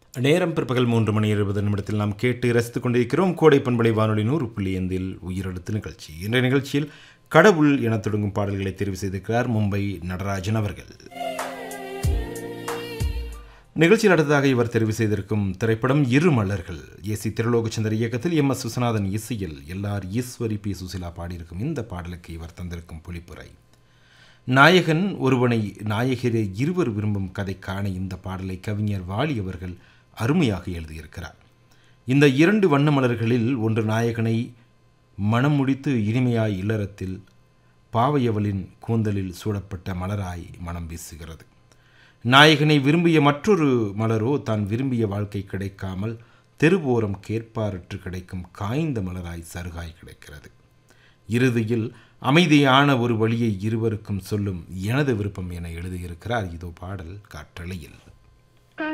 நேரம் பிற்பகல் 3:20 நாம் கேட்டு ரசித்துக் கொண்டிருக்கிறோம். கோடை பண்பலை வானொலி 100.5 உயிரெழுத்து நிகழ்ச்சி. இன்றைய நிகழ்ச்சியில் கடவுள் என தொடங்கும் பாடல்களை தெரிவு செய்திருக்கிறார் மும்பை நடராஜன் அவர்கள். நிகழ்ச்சியில் அடுத்ததாக இவர் தெரிவு செய்திருக்கும் திரைப்படம் இரு மலர்கள். ஏசி திருலோகச்சந்தர் இயக்கத்தில் MS விஸ்வநாதன் இசையில் LR ஈஸ்வரி P சுசிலா பாடியிருக்கும் இந்த பாடலுக்கு இவர் தந்திருக்கும் பொழிப்புரை. நாயகன் ஒருவனை நாயகரே இருவர் விரும்பும் கதைக்கான இந்த பாடலை கவிஞர் வாலி அவர்கள் அருமையாக எழுதியிருக்கிறார். இந்த 2 வண்ண மலர்களில் ஒன்று நாயகனை மனம் முடித்து இனிமையாய் இல்லறத்தில் பாவையவளின் கூந்தலில் சூடப்பட்ட மலராய் மனம் வீசுகிறது. நாயகனை விரும்பிய மற்றொரு மலரோ தான் விரும்பிய வாழ்க்கை கிடைக்காமல் தெருவோரம் கேட்பாரற்று கிடைக்கும் காய்ந்த மலராய் சருகாய் கிடைக்கிறது. இறுதியில் அமைதியான ஒரு வழியை இருவருக்கும் சொல்லும் எனது விருப்பம் என எழுதியிருக்கிறார். இதோ பாடல் காற்றலையில்.